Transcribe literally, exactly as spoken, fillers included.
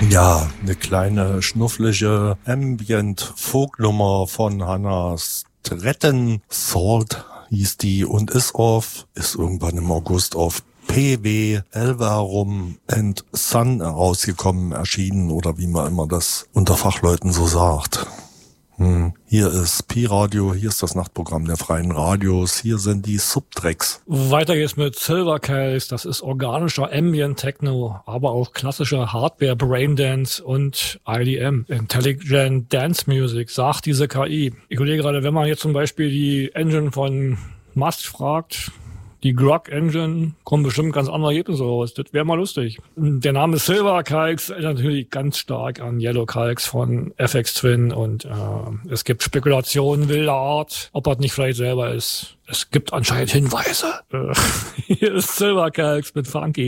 Ja, eine kleine schnufflige Ambient-Folknummer von Hannah Stratton. Salt hieß die und ist auf, ist irgendwann im August auf P W Elverum and Son rausgekommen, erschienen oder wie man immer das unter Fachleuten so sagt. Hm. Hier ist Pi-Radio, hier ist das Nachtprogramm der freien Radios, hier sind die Subtracks. Weiter geht's mit Silvercase, das ist organischer Ambient Techno, aber auch klassischer Hardware Braindance und I D M, Intelligent Dance Music, sagt diese K I. Ich überlege gerade, wenn man jetzt zum Beispiel die Engine von Must fragt, die Grog Engine, kommen bestimmt ganz andere Ergebnisse raus. Das wäre mal lustig. Der Name Silvercalx erinnert natürlich ganz stark an Yellowcalx von F X Twin und äh, es gibt Spekulationen wilder Art, ob das nicht vielleicht selber ist. Es gibt anscheinend Hinweise. Äh, hier ist Silvercalx mit Funky.